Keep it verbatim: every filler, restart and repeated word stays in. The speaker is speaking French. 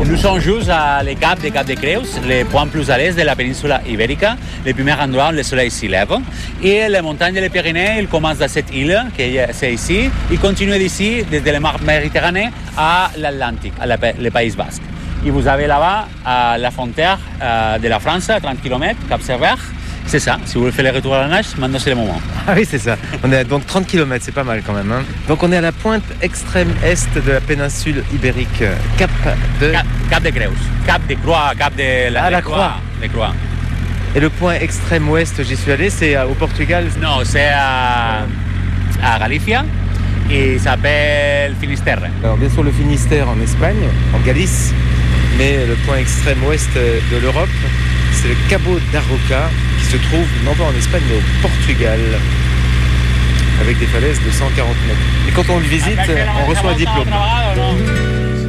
Nous sommes juste à le cap des Cap de Creus, le point plus à l'est de la péninsule ibérique, le premier endroit où le soleil s'y lève. Et les montagnes des Pyrénées, ils commencent à cette île, qui c'est ici, ils continuent d'ici, desde la mer Méditerranée à l'Atlantique, à la, le Pays Basque. Et vous avez là-bas à la frontière euh, de la France, à trente kilomètres, Cap Servère. C'est ça, si vous voulez faire le retour à la nage, maintenant c'est le moment. Ah oui, c'est ça. On est à donc trente kilomètres, c'est pas mal quand même. Hein. Donc on est à la pointe extrême est de la péninsule ibérique, Cap de... Cap, Cap de Creus, Cap de Croix, Cap de la, ah, la Croix. Croix. De Croix. Et le point extrême ouest, j'y suis allé, c'est au Portugal. Non, c'est à, à Galicia et ça s'appelle Finisterre. Alors bien sûr le Finistère en Espagne, en Galice, mais le point extrême ouest de l'Europe, c'est le Cabo da Roca, qui se trouve non pas en Espagne mais au Portugal, avec des falaises de cent quarante mètres. Et quand on le visite, on reçoit un diplôme.